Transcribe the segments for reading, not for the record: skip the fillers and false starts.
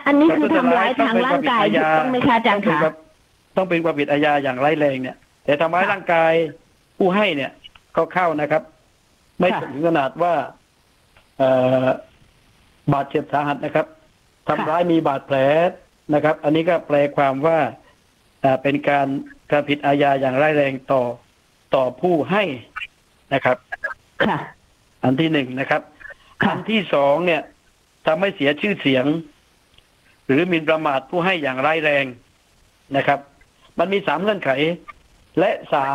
อันนี้คือทำร้ายทางร่างกายถูกต้องไหมคะอาจารย์คะต้องเป็นความผิดอาญาอย่างร้ายแรงเนี่ยแต่ทำร้ายร่างกายผู้ให้เนี่ยก็เข้านะครับไม่ถึงขนาดว่าบาดเจ็บสาหัสนะครับทำร้ายมีบาดแผลนะครับอันนี้ก็แปลความว่าเป็นการกระผิดอาญาอย่างร้ายแรงต่อผู้ให้นะครับอันที่หนึ่งนะครับอันที่สองเนี่ยทำให้เสียชื่อเสียงหรือหมิ่นประมาทผู้ให้อย่างร้ายแรงนะครับมันมี3เงื่อนไขและ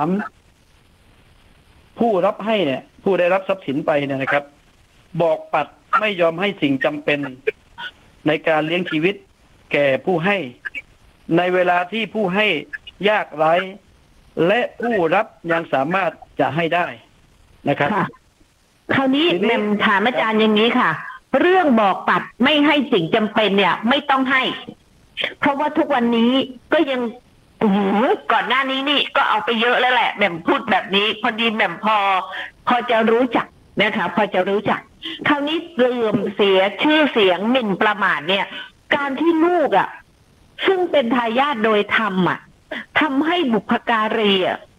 3ผู้รับให้เนี่ยผู้ได้รับทรัพย์สินไปเนี่ยนะครับบอกปัดไม่ยอมให้สิ่งจำเป็นในการเลี้ยงชีวิตแก่ผู้ให้ในเวลาที่ผู้ให้ยากไร้และผู้รับยังสามารถจะให้ได้นะครับคราวนี้แม่ถามอาจารย์อย่างนี้ค่ะเรื่องบอกปัดไม่ให้สิ่งจำเป็นเนี่ยไม่ต้องให้เพราะว่าทุกวันนี้ก็ยังก่อนหน้านี้นี่ก็เอาไปเยอะแล้วแหละแม่พูดแบบนี้พอดีแม่พอจะรู้จักนะคะพอจะรู้จักคราวนี้เสื่อมเสียชื่อเสียงหมิ่นประมาทเนี่ยการที่ลูกซึ่งเป็นทายาทโดยธรรมทำให้บุพการี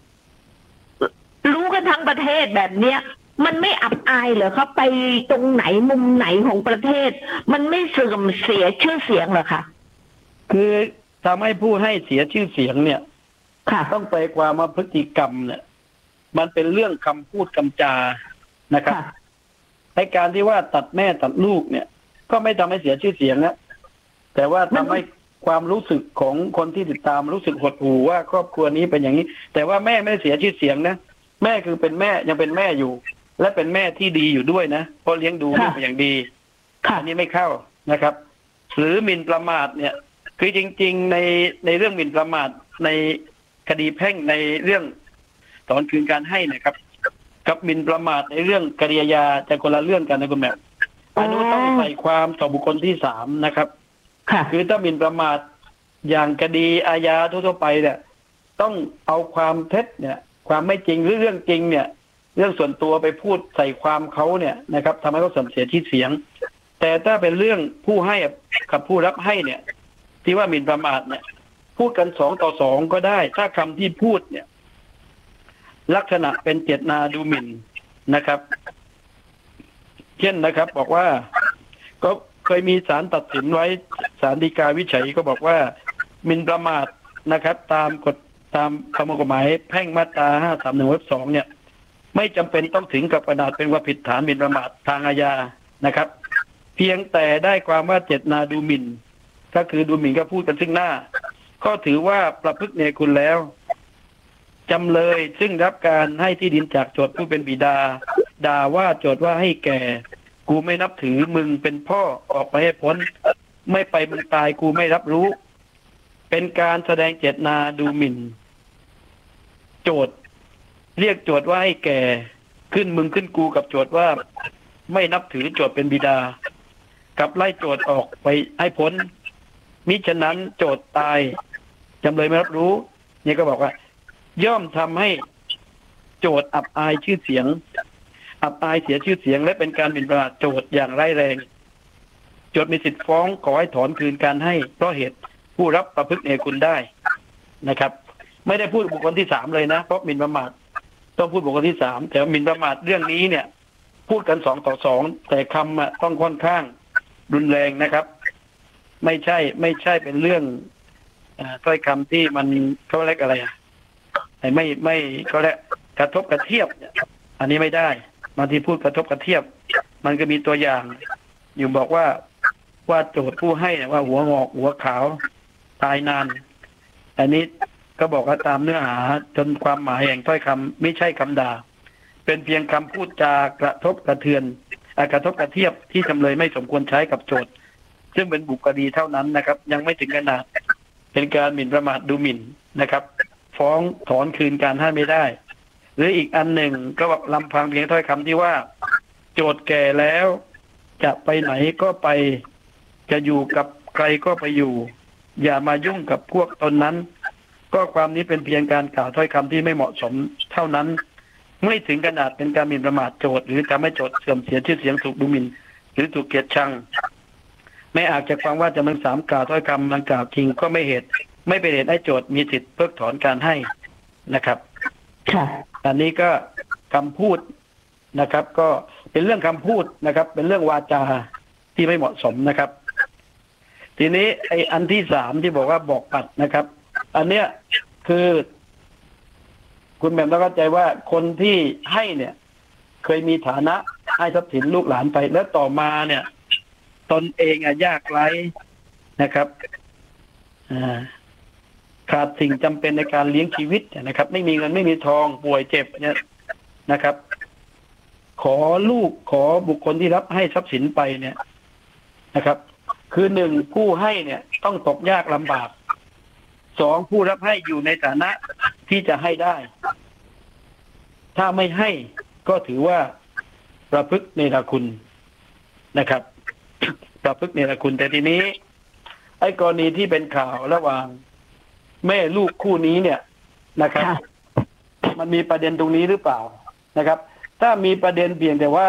รู้กันทั้งประเทศแบบเนี้ยมันไม่อับอายเหรอครับไปตรงไหนมุมไหนของประเทศมันไม่เสื่อมเสียชื่อเสียงเหรอคะคือทำให้ผู้ให้เสียชื่อเสียงเนี่ยต้องไปความว่าพฤติกรรมเนี่ยมันเป็นเรื่องคำพูดคำจานะครับในการที่ว่าตัดแม่ตัดลูกเนี่ยก็ไม่ทำให้เสียชื่อเสียงนะแต่ว่าทำให้ความรู้สึกของคนที่ติดตามรู้สึกหดหู่ว่าครอบครัวนี้เป็นอย่างนี้แต่ว่าแม่ไม่เสียชื่อเสียงนะแม่คือเป็นแม่ยังเป็นแม่อยู่และเป็นแม่ที่ดีอยู่ด้วยนะเพราะเลี้ยงดูลูกอย่างดีอันนี้ไม่เข้านะครับหรือหมิ่นประมาทเนี่ยคือจริงๆในเรื่องหมิ่นประมาทในคดีแพ่งในเรื่องถอนคืนการให้นะครับกับหมิ่นประมาทในเรื่องคดีอาญาจะคนละเรื่องกันนะคุณแม่อันนี้ต้องใส่ความต่อบุคคลที่3นะครับคือถ้าหมิ่นประมาทอย่างคดีอาญาทั่วๆไปเนี่ยต้องเอาความเท็จเนี่ยความไม่จริงหรือเรื่องจริงเนี่ยเรื่องส่วนตัวไปพูดใส่ความเขาเนี่ยนะครับทำให้เขาเสื่อมเสียชื่อเสียงแต่ถ้าเป็นเรื่องผู้ให้กับผู้รับให้เนี่ยที่ว่าหมิ่นประมาทเนี่ยพูดกัน2 ต่อ 2ก็ได้ถ้าคำที่พูดเนี่ยลักษณะเป็นเจตนาดูหมิ่นนะครับเช่นนะครับบอกว่าก็เคยมีศาลตัดสินไว้ศาลฎีกาวิจัยก็บอกว่าหมิ่นประมาทนะครับตามประมวลกฎหมายแพ่งมาตรา531 วรรค 2เนี่ยไม่จำเป็นต้องถึงกับขนาดเป็นความผิดฐานหมิ่นประมาททางอาญานะครับเพียงแต่ได้ความว่าเจตนาดูหมิ่นก็คือดูหมิ่นก็พูดกันซึ่งหน้าก็ถือว่าประพฤติเนรคุณแล้วจำเลยซึ่งรับการให้ที่ดินจากโจทย์ผู้เป็นบิดาด่าว่าโจทย์ว่าให้แก่กูไม่นับถือมึงเป็นพ่อออกไปให้พ้นไม่ไปมึงตายกูไม่รับรู้เป็นการแสดงเจตนาดูหมิ่นโจทย์เรียกโจทย์ว่าให้แก่ขึ้นมึงขึ้นกูกับโจทย์ว่าไม่นับถือโจทย์เป็นบิดากับไล่โจทย์ออกไปให้พ้นมิฉะนั้นโจทย์ตายจำเลยไม่รับรู้นี่ก็บอกว่าย่อมทำให้โจทย์อับอายชื่อเสียงอับอายเสียชื่อเสียงและเป็นการหมิ่นประมาทโจทย์อย่างร้ายแรงโจทย์มีสิทธิ์ฟ้องขอให้ถอนคืนการให้เพราะเหตุผู้รับประพฤติเนรคุณได้นะครับไม่ได้พูดบุคคลที่3เลยนะเพราะหมิ่นประมาทต้องพูดบุคคลที่3แต่หมิ่นประมาทเรื่องนี้เนี่ยพูดกัน2 ต่อ 2แต่คำต้องค่อนข้างรุนแรงนะครับไม่ใช่เป็นเรื่องถ้อยคำที่มันเขาเรียกอะไรไม่เขาเรียกกระทบกระเทียบอันนี้ไม่ได้บางทีพูดกระทบกระเทียบมันก็มีตัวอย่างอยู่บอกว่าโจทย์ผู้ให้ว่าหัวงอกหัวขาวตายนานอันนี้ก็บอกว่าตามเนื้อหาจนความหมายแห่งถ้อยคำไม่ใช่คำด่าเป็นเพียงคำพูดจากระทบกระเทือนกระทบกระเทียบที่จำเลยไม่สมควรใช้กับโจทย์ซึ่งเป็นบุคคดีเท่านั้นนะครับยังไม่ถึงขนาดเป็นการหมิ่นประมาทดูหมิ่นนะครับฟ้องถอนคืนการให้ไม่ได้หรืออีกอันหนึ่งก็ลำพังเพียงถ้อยคำที่ว่าโจทย์แก่แล้วจะไปไหนก็ไปจะอยู่กับใครก็ไปอยู่อย่ามายุ่งกับพวกตนนั้นก็ความนี้เป็นเพียงการกล่าวถ้อยคำที่ไม่เหมาะสมเท่านั้นไม่ถึงขนาดเป็นการหมิ่นประมาทโจทย์หรือทำให้โจทย์เสื่อมเสียชื่อเสียงถูกดูหมิ่นหรือถูกเกลียดชังไม่อาจจะฟังว่าจำเลยสามกล่าวถ้อยคำดังกล่าวจริงก็ไม่เป็นเหตุให้โจทย์มีสิทธิ์เพิกถอนการให้นะครับค่ะอันนี้ก็คำพูดนะครับ ก็เป็นเรื่องคำพูดนะครับ เป็นเรื่องวาจาที่ไม่เหมาะสมนะครับ ทีนี้ไอ้อันที่สามที่บอกว่าบอกปัดนะครับ อันเนี้ยคือคุณแหม่มต้องเข้าใจว่าคนที่ให้เนี่ย เคยมีฐานะให้ทรัพย์สินลูกหลานไปแล้วต่อมาเนี่ย ตนเองยากไร้นะครับขาดสิ่งจำเป็นในการเลี้ยงชีวิตนะครับ ไม่มีเงินไม่มีทองป่วยเจ็บเนี่ยนะครับ ขอลูกขอบุคคลที่รับให้ทรัพย์สินไปเนี่ยนะครับ คือหนึ่งผู้ให้เนี่ยต้องตกยากลำบากสองผู้รับให้อยู่ในฐานะที่จะให้ได้ ถ้าไม่ให้ก็ถือว่าประพฤติเนรคุณนะครับ ประพฤติเนรคุณแต่ทีนี้ไอ้กรณีที่เป็นข่าวระหว่างแม่ลูกคู่นี้เนี่ยนะครับ มันมีประเด็นตรงนี้หรือเปล่านะครับ ถ้ามีประเด็นเพียงแต่ว่า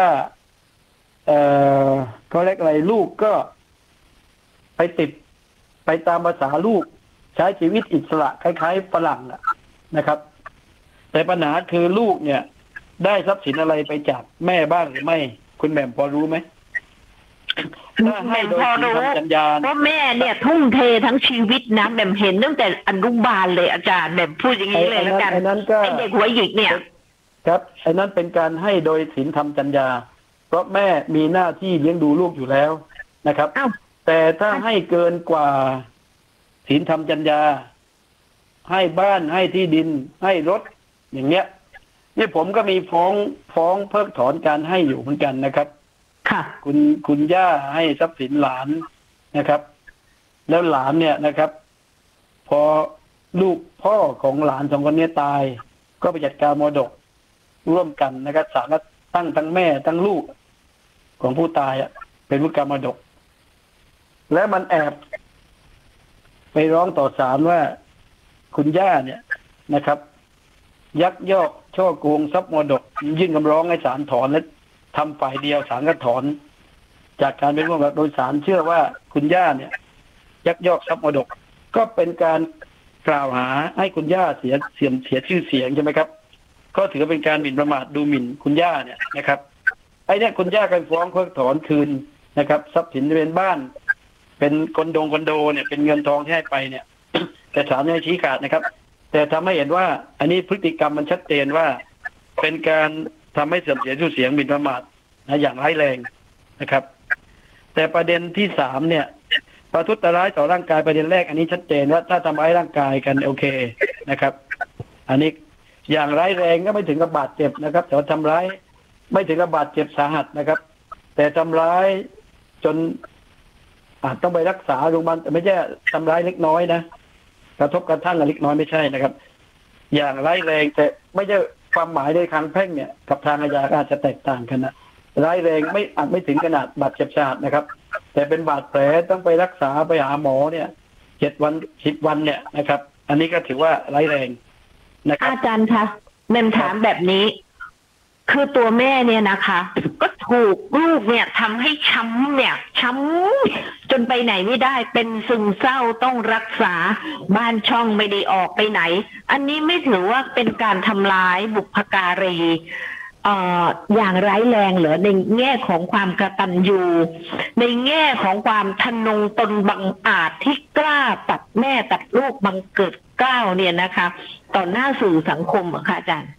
เขาเรียกอะไรลูกก็ไปติดไปตามภาษาลูกใช้ชีวิตอิสระคล้ายๆฝรั่งนะครับ แต่ปัญหาคือลูกเนี่ยได้ทรัพย์สินอะไรไปจากแม่บ้างหรือไม่คุณแหม่มพอรู้ไหมถ้าให้โดยสินทำสัญญาเพราะแม่เนี่ยทุ่มเททั้งชีวิตนะแหม่มเห็นตั้งแต่อนุบาลเลยอาจารย์แหม่มพูดอย่างนี้เลยแล้วกันไอ้เด็กหัวหยิกเนี่ยครับไอ้นั้นเป็นการให้โดยสินทำสัญญาเพราะแม่มีหน้าที่เลี้ยงดูลูกอยู่แล้วนะครับแต่ถ้าให้เกินกว่าสินทำสัญญาให้บ้านให้ที่ดินให้รถอย่างเงี้ยนี่ผมก็มีฟ้องเพิกถอนการให้อยู่เหมือนกันนะครับค่ะคุณย่าให้ทรัพย์สินหลานนะครับ แล้วหลานเนี่ยนะครับ พอลูกพ่อของหลานสองคนนี้ตายก็ไปจัดการมรดกร่วมกันนะครับศาลตั้งทั้งแม่ทั้งลูกของผู้ตายเป็นผู้กรรมมรดกและมันแอบไปร้องต่อศาลว่าคุณย่าเนี่ยนะครับ ยักยอกช่อโกงทรัพย์มรดกยื่นคำร้องให้ศาลถอนและทำฝ่ายเดียวศาลก็ถอนจากการเป็นร่วมกับโดยศาลเชื่อว่าคุณย่าเนี่ยยักยอกทรัพย์มรดกก็เป็นการกล่าวหาให้คุณย่าเสียชื่อเสียงใช่ไหมครับก็ถือเป็นการหมิ่นประมาทดูหมิ่นคุณย่าเนี่ยนะครับไอ้เนี่ยคุณย่าก็ฟ้องเพิกถอนคืนนะครับทรัพย์สินเป็นบ้านเป็นคอนโดเนี่ยเป็นเงินทองที่ให้ไปเนี่ย แต่ศาลไม่ให้ชี้ขาดนะครับแต่ทำให้เห็นว่าอันนี้พฤติกรรมมันชัดเจนว่าเป็นการทำให้เสื่อมเสียชื่อเสียงหมิ่นประมาทอย่างร้ายแรงนะครับแต่ประเด็นที่สามเนี่ยประทุษร้ายต่อร่างกายประเด็นแรกอันนี้ชัดเจนว่าถ้าทำร้ายร่างกายกันโอเคนะครับอันนี้อย่างร้ายแรงก็ไม่ถึงกับบาดเจ็บนะครับแต่ทำร้ายไม่ถึงกับบาดเจ็บสาหัสนะครับแต่ทำร้ายจนอาจต้องไปรักษาโรงพยาบาลแต่ไม่ใช่ทำร้ายเล็กน้อยนะกระทบกระทั่งเล็กน้อยไม่ใช่นะครับอย่างร้ายแรงแต่ไม่ใช่ความหมายในทางแพ่งเนี่ยกับทางอาญาอาจจะแตกต่างกันนะร้ายแรงอาจไม่ถึงขนาดบาดเจ็บสาหัสนะครับแต่เป็นบาดแผลต้องไปรักษาไปหาหมอเนี่ย7 วัน10 วันเนี่ยนะครับอันนี้ก็ถือว่าร้ายแรงนะครับอาจารย์คะแม่ถามแบบนี้คือตัวแม่เนี่ยนะคะ ก็ถูกลูกเนี่ยทำให้ช้ำจนไปไหนไม่ได้เป็นซึมเศร้าต้องรักษาบ้านช่องไม่ได้ออกไปไหนอันนี้ไม่ถือว่าเป็นการทำร้ายบุพการีอย่างร้ายแรงเหรอในแง่ของความกตัญญูในแง่ของความทะนงตนบังอาจที่กล้าตัดแม่ตัดลูกบังเกิดเกล้าเนี่ยนะคะต่อหน้าสื่อสังคมอะค่ะอาจารย์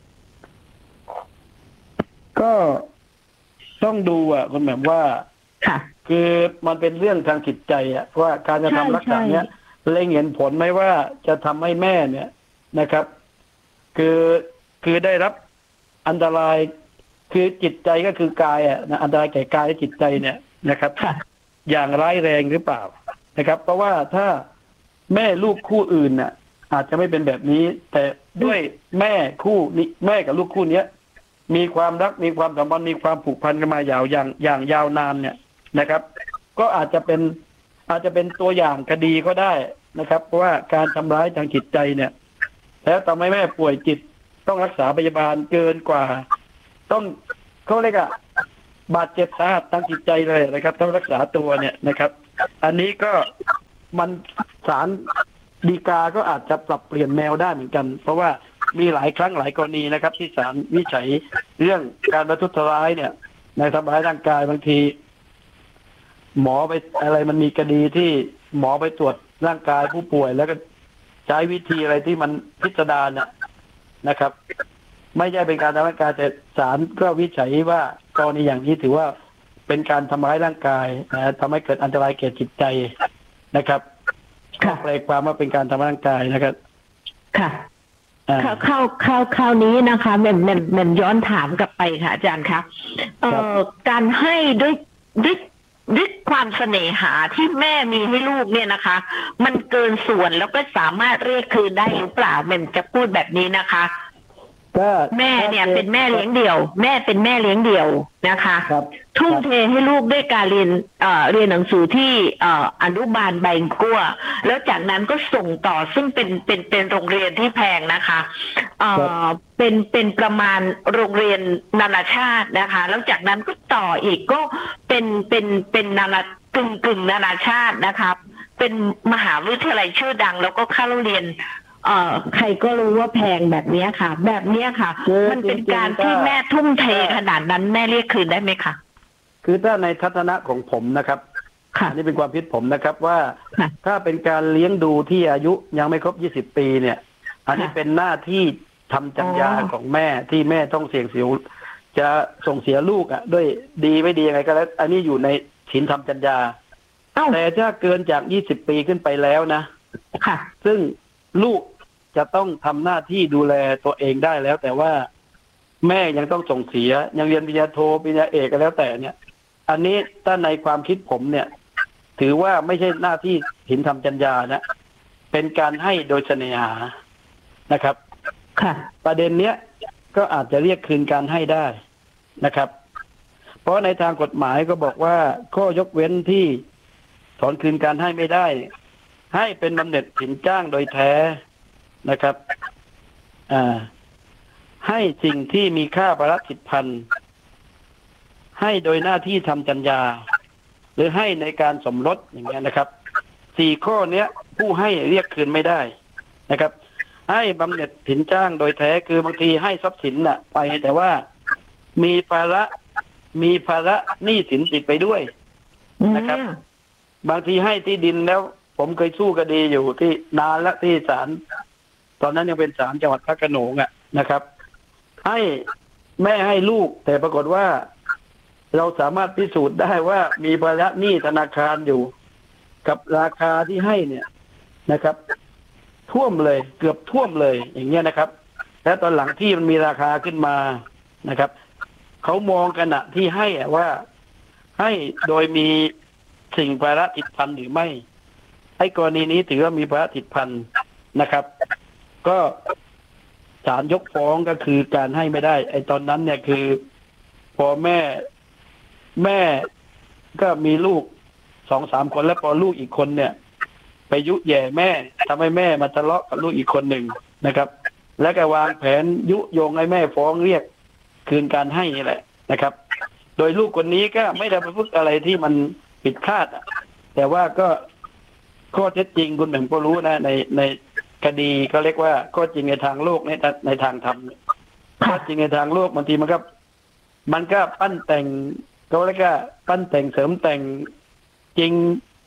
ก็ต้องดูคุณแม่ว่าคือมันเป็นเรื่องทางจิตใจว่าการจะทำลักษณะนี้เล็งเห็นผลไหมว่าจะทำให้แม่เนี่ยนะครับคือได้รับอันตรายคือจิตใจก็คือกายนะอันตรายแก่กายและจิตใจเนี่ยนะครับอย่างร้ายแรงหรือเปล่านะครับเพราะว่าถ้าแม่ลูกคู่อื่นน่ะอาจจะไม่เป็นแบบนี้แต่ด้วยแม่คู่นี้แม่กับลูกคู่นี้มีความรักมีความสัมพันธ์มีความผูกพันกันมายาวอย่างยาวนานเนี่ยนะครับก็อาจจะเป็นตัวอย่างคดีก็ได้นะครับเพราะว่าการทำร้ายทางจิตใจเนี่ยแล้วทำให้แม่ป่วยจิตต้องรักษาพยาบาลเกินกว่าต้องเขาเรียกบาดเจ็บสาหัสทางจิตใจเลยนะครับต้องรักษาตัวเนี่ยนะครับอันนี้ก็มันศาลฎีกาก็อาจจะปรับเปลี่ยนแนวได้เหมือนกันเพราะว่ามีหลายครั้งหลายกรณีนะครับที่ศาลวินิจฉัยเรื่องการประทุษร้ายเนี่ยในทำร้ายร่างกายบางทีหมอไปอะไรมันมีคดีที่หมอไปตรวจร่างกายผู้ป่วยแล้วก็ใช้วิธีอะไรที่มันพิสดารนะครับไม่ใช่เป็นการทำร้ายร่างกายแต่ศาลก็วินิจฉัยว่ากรณีอย่างนี้ถือว่าเป็นการทำร้ายร่างกายทำให้เกิดอันตรายแก่จิตใจนะครับแปลความว่าเป็นการทำร้ายร่างกายนะครับค่ะเข้านี้นะคะแม่ย้อนถามกลับไปค่ะอาจารย์คะการให้ด้วยความเสน่หาที่แม่มีให้ลูกเนี่ยนะคะมันเกินส่วนแล้วก็สามารถเรียกคืนได้หรือเปล่าแม่จะพูดแบบนี้นะคะแม่เนี่ยเป็นแม่เลี้ยงเดี่ยวแม่เป็นแม่เลี้ยงเดี่ยวนะคะทุ่มเทให้ลูกด้วยการเรียนหนังสือที่อนุบาลใบกั้วแล้วจากนั้นก็ส่งต่อซึ่งเป็นโรงเรียนที่แพงนะคะเป็นประมาณโรงเรียนนานาชาตินะคะแล้วจากนั้นก็ต่ออีกก็เป็นนากึ่งนานาชาตินะคะเป็นมหาวิทยาลัยชื่อดังแล้วก็ค่าเรียนใครก็รู้ว่าแพงแบบนี้ค่ะแบบนี้ค่ะมันเป็นการที่แม่ทุ่มเทขนาดนั้นแม่เรียกคืนได้ไหมคะคือถ้าในทัศนะของผมนะครับอันนี้เป็นความคิดผมนะครับว่าถ้าเป็นการเลี้ยงดูที่อายุยังไม่ครบ20 ปีเนี่ยอันนี้เป็นหน้าที่ทำจรรยาของแม่ที่แม่ต้องเสี่ยงเสียจะส่งเสียลูกด้วยดีไม่ดียังไงก็แล้วอันนี้อยู่ในศีลธรรมจรรยาแต่ถ้าเกินจาก20 ปีขึ้นไปแล้วนะซึ่งลูกจะต้องทำหน้าที่ดูแลตัวเองได้แล้วแต่ว่าแม่ยังต้องส่งเสียยังเรียนปริญญาโทปริญญาเอกก็แล้วแต่เนี่ยอันนี้ถ้าในความคิดผมเนี่ยถือว่าไม่ใช่หน้าที่ศีลธรรมจรรยานะเป็นการให้โดยเสน่หานะครับประเด็นเนี้ยก็อาจจะเรียกคืนการให้ได้นะครับเพราะในทางกฎหมายก็บอกว่าข้อยกเว้นที่ถอนคืนการให้ไม่ได้ให้เป็นบำเหน็จสินจ้างโดยแท้นะครับให้สิ่งที่มีค่าประสิทธิพันธ์ให้โดยหน้าที่ทำจรรยาหรือให้ในการสมรสอย่างเงี้ยนะครับ4 ข้อเนี้ยผู้ให้เรียกคืนไม่ได้นะครับให้บำเหน็จสินจ้างโดยแท้คือบางทีให้ทรัพย์สินไปแต่ว่ามีภาระหนี้สินติดไปด้วยนะครับบางทีให้ที่ดินแล้วผมเคยสู้คดีอยู่ที่นานและที่ศาลตอนนั้นยังเป็นศาลจังหวัดพระโขนงนะครับให้แม่ให้ลูกแต่ปรากฏว่าเราสามารถพิสูจน์ได้ว่ามีภาระหนี้ธนาคารอยู่กับราคาที่ให้เนี่ยนะครับท่วมเลยเกือบท่วมเลยอย่างเงี้ยนะครับแล้วตอนหลังที่มันมีราคาขึ้นมานะครับเขามองกันที่ให้ว่าให้โดยมีสิ่งภาระติดพันหรือไม่ไอ้กรณีนี้ถือว่ามีภาระติดพันนะครับก็ศาลยกฟ้องก็คือการให้ไม่ได้ไอ้ตอนนั้นเนี่ยคือพอแม่ก็มีลูก 2-3 คนแล้วพอลูกอีกคนเนี่ยไปยุแย่แม่ทำให้แม่มาทะเลาะกับลูกอีกคนหนึ่งนะครับแล้วก็วางแผนยุยงให้แม่ฟ้องเรียกคืนการให้นี่แหละนะครับโดยลูกคนนี้ก็ไม่ได้ไปพูดอะไรที่มันผิดคาดแต่ว่าก็ข้อเท็จจริงคุณแหม่มก็รู้นะในคดีเขาเรียกว่าข้อจริงในทางโลกในทางธรรมข้อจริงในทางโลกบางทีมันก็ปั้นแต่งเขาเรียกว่าปั้นแต่งเสริมแต่งจริง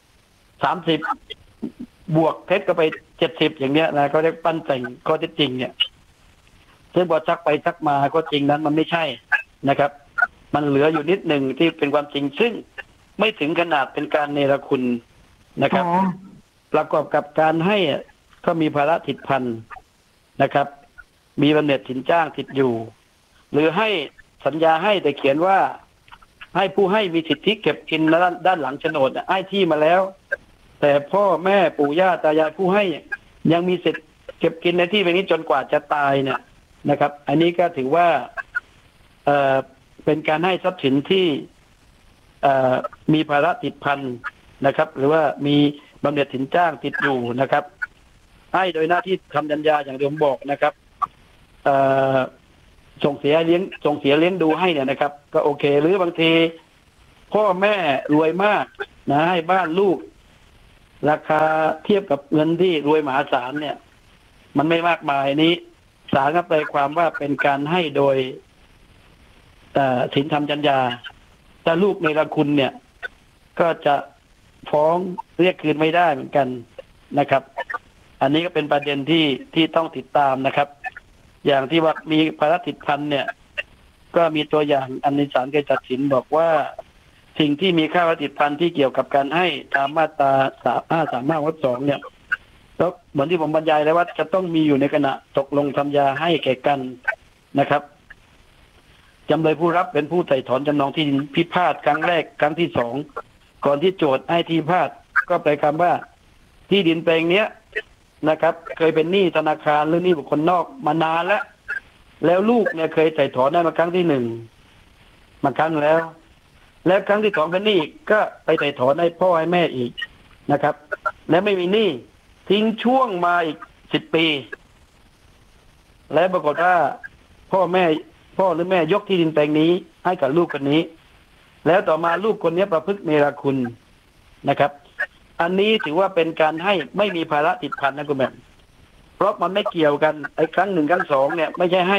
30บวกเท็จก็ไป70อย่างเนี้ยนะเขาเรียกปั้นแต่งข้อเท็จจริงเนี่ยซึ่งพอชักไปชักมาข้อจริงนั้นมันไม่ใช่นะครับมันเหลืออยู่นิดหนึ่งที่เป็นความจริงซึ่งไม่ถึงขนาดเป็นการเนรคุณนะครับประกอบกับการให้ก็มีภาระติดพันนะครับมีบำเหน็จสินจ้างติดอยู่หรือให้สัญญาให้แต่เขียนว่าให้ผู้ให้มีสิทธิเก็บกินด้านหลังโฉนดให้ที่มาแล้วแต่พ่อแม่ปู่ย่าตายายผู้ให้ยังมีสิทธิเก็บกินในที่เป็นนี้จนกว่าจะตายเนี่ยนะครับอันนี้ก็ถือว่าเป็นการให้ทรัพย์สินที่มีภาระติดพันนะครับหรือว่ามีบำเหน็จสินจ้างติดอยู่นะครับให้โดยหน้าที่ทำสัญญาอย่างเดิมบอกนะครับส่งเสียเลี้ยงดูให้เนี่ยนะครับก็โอเคหรือบางทีพ่อแม่รวยมากนะให้บ้านลูกราคาเทียบกับเงินที่รวยมหาศาลเนี่ยมันไม่มากมายนี้ศาลก็แปลความว่าเป็นการให้โดยศีลธรรมจรรยาถ้าลูกในละคุณเนี่ยก็จะฟ้องเรียกคืนไม่ได้เหมือนกันนะครับ อันนี้ก็เป็นประเด็นที่ต้องติดตามนะครับอย่างที่ว่ามีภาระติดพันเนี่ยก็มีตัวอย่างอันในศาลเคยตัดสินบอกว่าสิ่งที่มีค่าติดพันที่เกี่ยวกับการให้ตามมาตรา335 วรรค 2เนี่ยแล้วเหมือนที่ผมบรรยายแล้วว่าจะต้องมีอยู่ในขณะตกลงสัญญาให้แก่กันนะครับจำเลยผู้รับเป็นผู้ไถ่ถอนจำนองที่ดินพิพาทครั้งแรกครั้งที่2ก่อนที่โจทย์ให้ที่พิพาทก็แปลคำว่าที่ดินแปลงเนี้ยนะครับเคยเป็นหนี้ธนาคารหรือหนี้บุคคลนอกมานานแล้วลูกเนี่ยเคยไถ่ถอนได้มาครั้งที่1มาครั้งแล้วครั้งที่2เป็นหนี้ก็ไปไถ่ถอนให้พ่อให้แม่อีกนะครับและไม่มีหนี้ทิ้งช่วงมาอีก10 ปีและปรากฏว่าพ่อหรือแม่ยกที่ดินแปลงนี้ให้กับลูกคนนี้แล้วต่อมาลูกคนนี้ประพฤติเนรคุณนะครับอันนี้ถือว่าเป็นการให้ไม่มีภาระติดพันนะคุณแม่เพราะมันไม่เกี่ยวกันไอ้ครั้ง1ครั้ง2เนี่ยไม่ใช่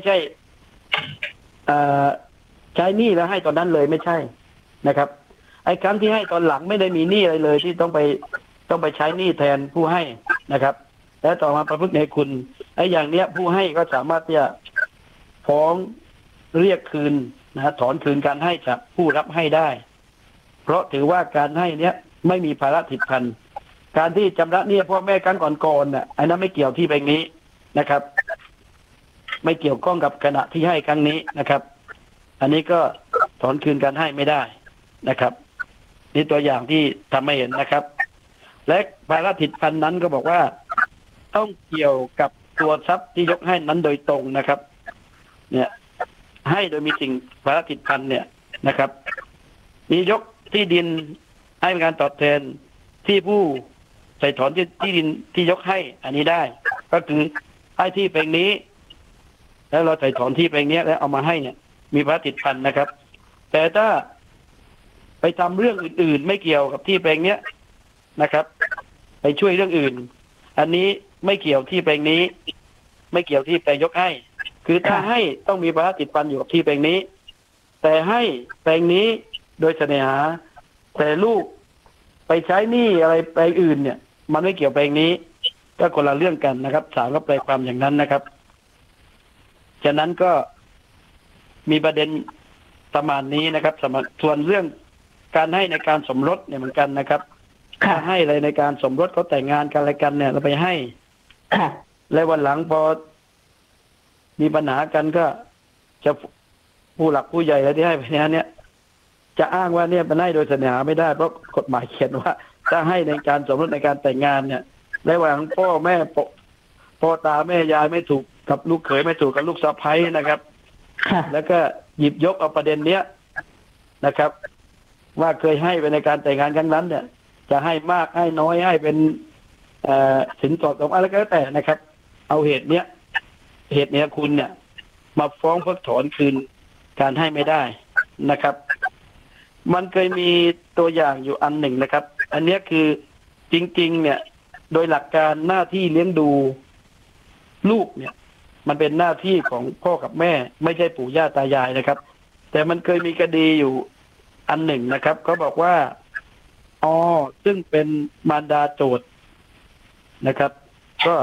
ใช้หนี้แล้วให้ตอนนั้นเลยไม่ใช่นะครับไอ้ครั้งที่ให้ตอนหลังไม่ได้มีหนี้อะไรเลยที่ต้องไปใช้หนี้แทนผู้ให้นะครับแล้วต่อมาประพฤติในคุณไอ้อย่างเนี้ยผู้ให้ก็สามารถที่จะฟ้องเรียกคืนนะถอนคืนการให้จากผู้รับให้ได้เพราะถือว่าการให้เนี้ยไม่มีภาระติดพันการที่ชำระหนี้พ่อแม่ครั้งก่อนๆน่ะไอ้นั้นไม่เกี่ยวที่แปลงนี้นะครับไม่เกี่ยวข้องกับขณะที่ให้ครั้งนี้นะครับอันนี้ก็ถอนคืนการให้ไม่ได้นะครับนี่ตัวอย่างที่ทำให้เห็นนะครับและภาระติดพันนั้นก็บอกว่าต้องเกี่ยวกับตัวทรัพย์ที่ยกให้นั้นโดยตรงนะครับเนี่ยให้โดยมีสิ่งภาระติดพันเนี่ยนะครับมียกที่ดินให้เป็นการตอบแทนที่ผู้ใส่ถอนที่ดินที่ยกให้อันนี้ได้ก็คือให้ที่แปลงนี้แล้วเราใส่ถอนที่แปลงนี้แล้วเอามาให้เนี่ยมีภาระติดพันนะครับแต่ถ้าไปทำเรื่องอื่นๆไม่เกี่ยวกับที่แปลงเนี้ยนะครับไปช่วยเรื่องอื่นอันนี้ไม่เกี่ยวที่แปลงนี้ไม่เกี่ยวที่แปลงยกให้คือถ้าให้ต้องมีภาระติดพันอยู่กับที่แปลงนี้แต่ให้แปลงนี้โดยเสน่หาแต่ลูกไปใช้หนี้อะไรแปลงอื่นเนี่ยมันไม่เกี่ยวแปลงนี้ก็คนละเรื่องกันนะครับศาลก็แปลความอย่างนั้นนะครับฉะนั้นก็มีประเด็นประมาณนี้นะครับส่วนเรื่องการให้ในการสมรสเนี่ยเหมือนกันนะครับถ้าให้อะไรในการสมรสเขาแต่งงานกันอะไรกันเนี่ยเราไปให้แล้ววันหลังพอมีปัญหากันก็จะผู้หลักผู้ใหญ่อะไรที่ให้ไปเนี่ยจะอ้างว่าเนี่ยมันให้โดยเสน่หาไม่ได้เพราะกฎหมายเขียนว่าถ้าให้ในการสมรสในการแต่งงานเนี่ยระหว่างพ่อตาแม่ยายไม่ถูกกับลูกเขยไม่ถูกกับลูกสะใภ้นะครับแล้วก็หยิบยกเอาประเด็นเนี้ยนะครับว่าเคยให้ไปในการแต่งงานครั้งนั้นเนี่ยจะให้มากให้น้อยให้เป็นสินสอดของอะไรก็แล้วแต่นะครับเอาเหตุเนี้ยคุณเนี่ยมาฟ้องเพิกถอนคืนการให้ไม่ได้นะครับมันเคยมีตัวอย่างอยู่อันหนึ่งนะครับอันนี้คือจริงๆเนี่ยโดยหลักการหน้าที่เลี้ยงดูลูกเนี่ยมันเป็นหน้าที่ของพ่อกับแม่ไม่ใช่ปู่ย่าตายายนะครับแต่มันเคยมีคดีอยู่อันหนึ่งนะครับเขาบอกว่าซึ่งเป็นมารดาโจทย์นะครับก็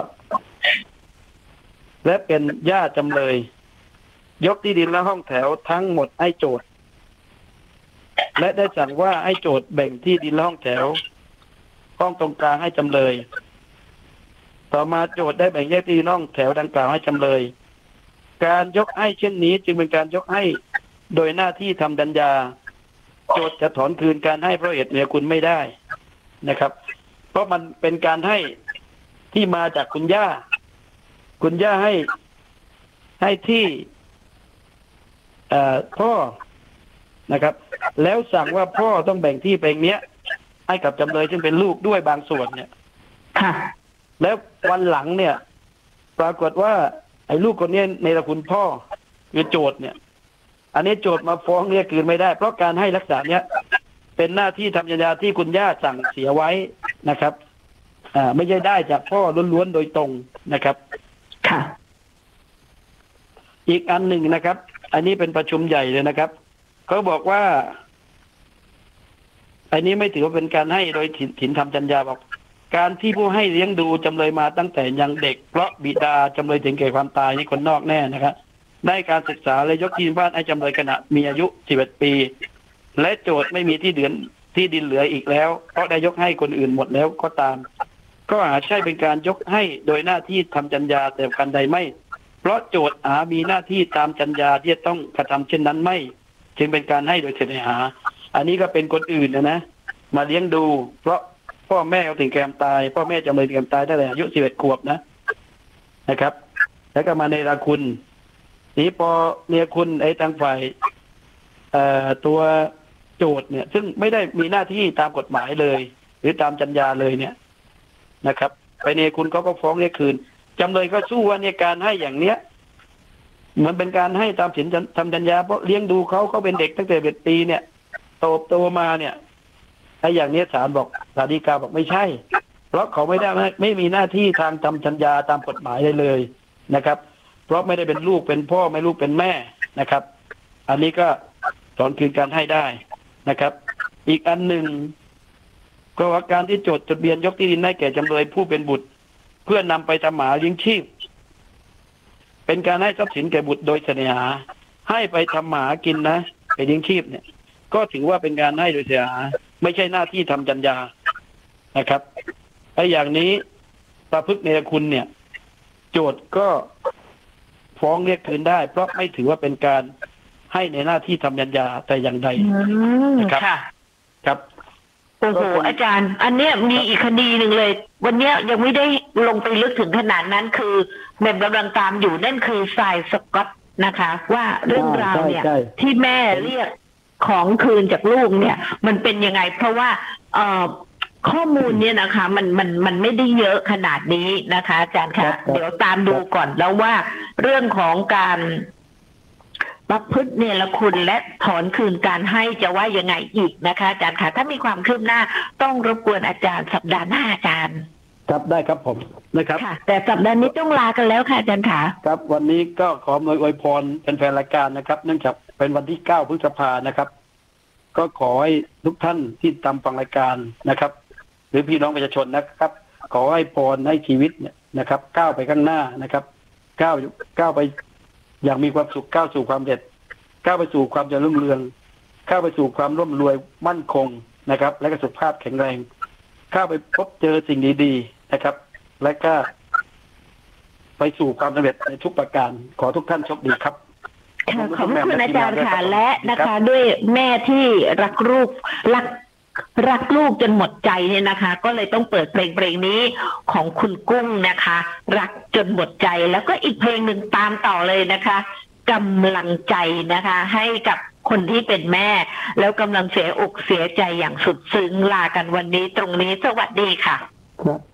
และเป็นญาติจำเลยยกที่ดินและห้องแถวทั้งหมดให้โจทย์และได้สั่งว่าให้โจทย์แบ่งที่ดินและห้องแถวห้องตรงกลางให้จำเลยต่อมาโจทย์ได้แบ่งแยกที่ดินห้องแถวดังกล่าวให้จำเลยการยกให้เช่นนี้จึงเป็นการยกให้โดยหน้าที่ทำสัญญาโจทย์จะถอนคืนการให้เพราะเหตุเนียคุณไม่ได้นะครับเพราะมันเป็นการให้ที่มาจากคุณย่าให้ที่พ่อนะครับแล้วสั่งว่าพ่อต้องแบ่งที่แปลงเนี้ยให้กับจำเลยซึ่งเป็นลูกด้วยบางส่วนเนี่ยค่ะแล้ววันหลังเนี่ยปรากฏว่าไอ้ลูกคนนี้ในตระกูลพ่อคือโจทย์เนี่ยอันนี้โจทย์มาฟ้องเรียกคืนไม่ได้เพราะการให้ลักษณะเนี้ยเเป็นหน้าที่ทำสัญญาที่คุณย่าสั่งเสียไว้นะครับไม่ใช่ได้จากพ่อล้วนๆโดยตรงนะครับค่ะอีกอันหนึ่งนะครับอันนี้เป็นประชุมใหญ่เลยนะครับเขาบอกว่าอันนี้ไม่ถือว่าเป็นการให้โดยถิ่นทำสัญญาบอกการที่ผู้ให้เลี้ยงดูจำเลยมาตั้งแต่ยังเด็กเพราะบิดาจำเลยถึงแก่ความตายนี่คนนอกแน่นะครับได้การศึกษาและยกที่บ้านให้จำเลยขณะมีอายุ11 ปีและโจทย์ไม่มีที่ดินเหลืออีกแล้วเพราะได้ยกให้คนอื่นหมดแล้วก็ตามก็อาจใช่เป็นการยกให้โดยหน้าที่ทำสัญญาแต่การใดไม่เพราะโจทย์มีหน้าที่ตามสัญญาที่จะต้องกระทำเช่นนั้นไม่จึงเป็นการให้โดยเสน่หาอันนี้ก็เป็นคนอื่นนะมาเลี้ยงดูเพราะพ่อแม่เขาถึงแก่ตายพ่อแม่จำเลยถึงแก่ตายตั้งแต่อายุ11 ขวบนะครับแล้วก็มาในราคุณนี้พอเนรคุณทางฝ่ายตัวโจทย์เนี่ยซึ่งไม่ได้มีหน้าที่ตามกฎหมายเลยหรือตามสัญญาเลยเนี่ยนะครับไปเนรคุณเขาก็ฟ้องเรียกคืนจำเลยก็สู้ว่าในการให้อย่างเนี้ยเหมือนเป็นการให้ตามสินทำสัญญาเพราะเลี้ยงดูเขาเป็นเด็กตั้งแต่11 ปีเนี่ยโตมาเนี่ยไอ้อย่างนี้ศาลฎีกาบอกไม่ใช่เพราะเขาไม่มีหน้าที่ทางทำสัญญาตามกฎหมายเลยนะครับเพราะไม่ได้เป็นลูกเป็นพ่อไม่ลูกเป็นแม่นะครับอันนี้ก็ถอนคืนการให้ได้นะครับอีกอันหนึ่งก็ว่าการที่จดทะเบียนยกที่ดินให้แก่จำเลยผู้เป็นบุตรเพื่อนำไปทำหมาเลี้ยงชีพเป็นการให้ทรัพย์สินแก่บุตรโดยเสน่หาให้ไปทำหมากินนะไปเลี้ยงชีพเนี่ยก็ถือว่าเป็นการให้โดยเสน่หาไม่ใช่หน้าที่ทำสัญญานะครับไอ้อย่างนี้ประพฤติเนรคุณเนี่ยโจทย์ก็ฟ้องเรียกคืนได้เพราะไม่ถือว่าเป็นการให้ในหน้าที่ทำสัญญาแต่อย่างใดนะครับครับโอ้โหอาจารย์อันเนี้ยมีอีกคดีหนึ่งเลยวันเนี้ยยังไม่ได้ลงไปลึกถึงขนาดนั้นคือแม่กำลังตามอยู่นั่นคือทรายสก๊อตนะคะว่าเรื่องราวเนี่ยที่แม่เรียกของคืนจากลูกเนี่ยมันเป็นยังไงเพราะว่าข้อมูลเนี่ยนะคะมันไม่ได้เยอะขนาดนี้นะคะอาจารย์คะเดี๋ยวตามดูก่อนแล้วว่าเรื่องของการประพฤติเนรคุณและถอนคืนการให้จะว่ายังไงอีกนะคะอาจารย์คะถ้ามีความคืบหน้าต้องรบกวนอาจารย์สัปดาห์หน้าอาจารย์ครับได้ครับผมนะครับค่ะแต่สัปดาห์นี้ต้องลากันแล้วค่ะอาจารย์ค่ะครับวันนี้ก็ขออวยพรเป็นแฟนรายการนะครับเนื่องจากเป็นวันที่9 พฤษภานะครับก็ขอให้ทุกท่านที่ตามฟังรายการนะครับหรือพี่น้องประชาชนนะครับขอให้พรให้ชีวิตเนี่ยนะครับก้าวไปข้างหน้านะครับก้าวไปอย่างมีความสุขก้าวสู่ความเด็ดก้าวไปสู่ความเจริญรุ่งเรืองก้าวไปสู่ความร่ำรวยมั่นคงนะครับและก็สุขภาพแข็งแรงก้าวไปพบเจอสิ่งดีๆนะครับและก็ไปสู่ความสำเร็จในทุกประการขอทุกท่านโชคดีครับขอบคุณอาจารย์ค่ะและนะคะด้วยแม่ที่รักลูกจนหมดใจเนี่ยนะคะก็เลยต้องเปิดเพลงนี้ของคุณกุ้งนะคะรักจนหมดใจแล้วก็อีกเพลงหนึ่งตามต่อเลยนะคะกำลังใจนะคะให้กับคนที่เป็นแม่แล้วกำลังเสียอกเสียใจอย่างสุดซึ้งลากันวันนี้ตรงนี้สวัสดีค่ะ